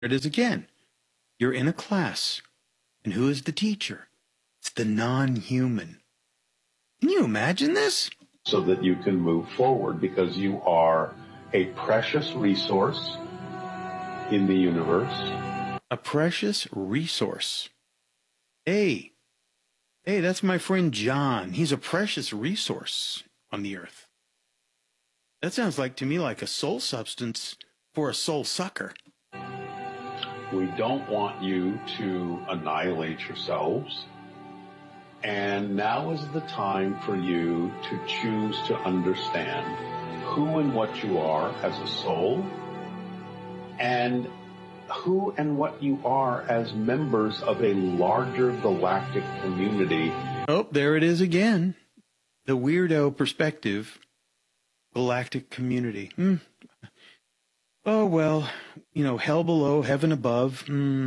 It is again. You're in a class. And who is the teacher? It's the non-human. Can you imagine this? So that you can move forward, because you are a precious resource in the universe. A precious resource. Hey, that's my friend John. He's a precious resource on the earth. That sounds like to me like a soul substance for a soul sucker. We don't want you to annihilate yourselves. And now is the time for you to choose to understand who and what you are as a soul, and who and what you are as members of a larger galactic community. Oh, there it is again. The weirdo perspective. Galactic community. Oh, well, hell below, heaven above.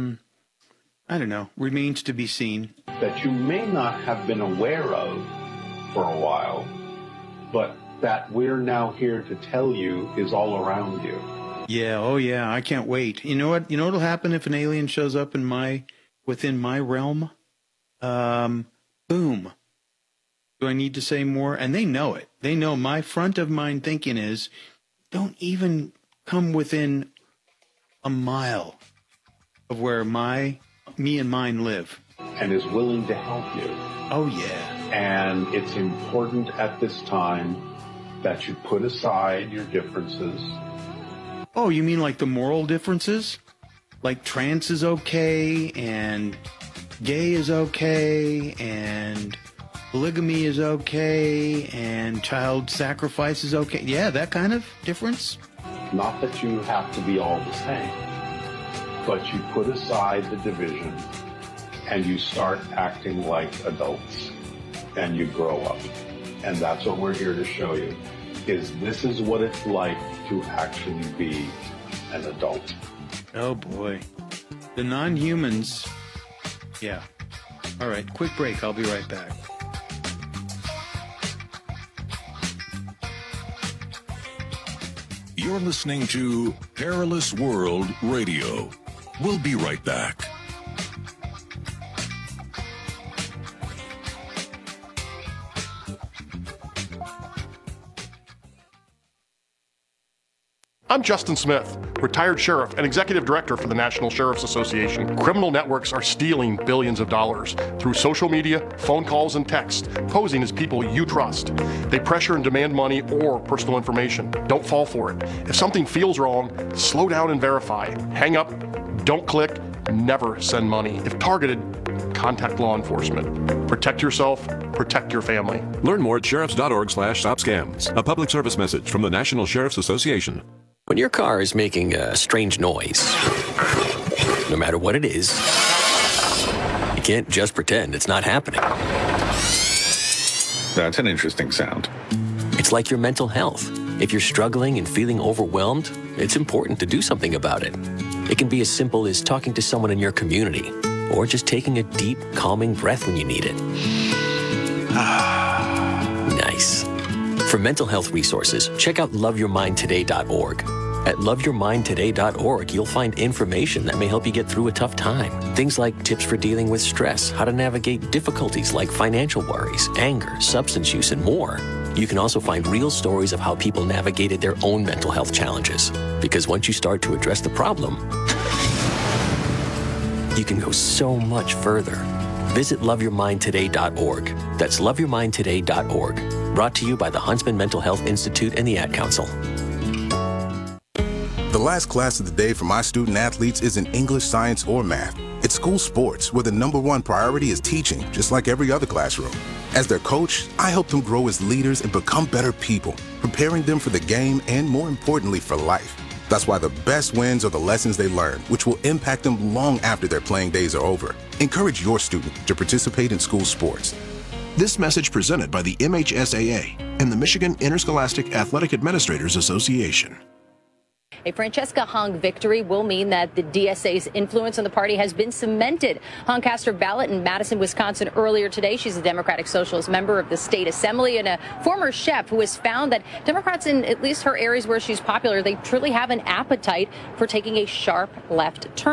I don't know. Remains to be seen. That you may not have been aware of for a while, but that we're now here to tell you is all around you. Yeah, oh yeah, I can't wait. You know what? You know what'll happen if an alien shows up within my realm? Boom. Do I need to say more? And they know it. They know my front of mind thinking is, don't even come within a mile of where me and mine live. And is willing to help you. Oh yeah. And it's important at this time that you put aside your differences. Oh, you mean like the moral differences? Like trans is okay, and gay is okay, and polygamy is okay, and child sacrifice is okay. Yeah, that kind of difference? Not that you have to be all the same, but you put aside the division and you start acting like adults and you grow up. And that's what we're here to show you, is this is what it's like to actually be an adult. Oh boy. The non-humans. Yeah. All right, quick break. I'll be right back. You're listening to Perilous World Radio. We'll be right back. I'm Justin Smith, retired sheriff and executive director for the National Sheriff's Association. Criminal networks are stealing billions of dollars through social media, phone calls, and text, posing as people you trust. They pressure and demand money or personal information. Don't fall for it. If something feels wrong, slow down and verify. Hang up, don't click, never send money. If targeted, contact law enforcement. Protect yourself, protect your family. Learn more at sheriffs.org/stopscams. A public service message from the National Sheriff's Association. When your car is making a strange noise, no matter what it is, you can't just pretend it's not happening. That's an interesting sound. It's like your mental health. If you're struggling and feeling overwhelmed, it's important to do something about it. It can be as simple as talking to someone in your community, or just taking a deep, calming breath when you need it. Nice. For mental health resources, check out loveyourmindtoday.org. At loveyourmindtoday.org, you'll find information that may help you get through a tough time. Things like tips for dealing with stress, how to navigate difficulties like financial worries, anger, substance use, and more. You can also find real stories of how people navigated their own mental health challenges. Because once you start to address the problem, you can go so much further. Visit loveyourmindtoday.org. That's loveyourmindtoday.org. Brought to you by the Huntsman Mental Health Institute and the Ad Council. The last class of the day for my student athletes isn't English, science, or math. It's school sports, where the #1 priority is teaching, just like every other classroom. As their coach, I help them grow as leaders and become better people, preparing them for the game and, more importantly, for life. That's why the best wins are the lessons they learn, which will impact them long after their playing days are over. Encourage your student to participate in school sports. This message presented by the MHSAA and the Michigan Interscholastic Athletic Administrators Association. A Francesca Hung victory will mean that the DSA's influence on the party has been cemented. Hung cast her ballot in Madison, Wisconsin earlier today. She's a Democratic Socialist member of the state assembly and a former chef who has found that Democrats in at least her areas where she's popular, they truly have an appetite for taking a sharp left turn.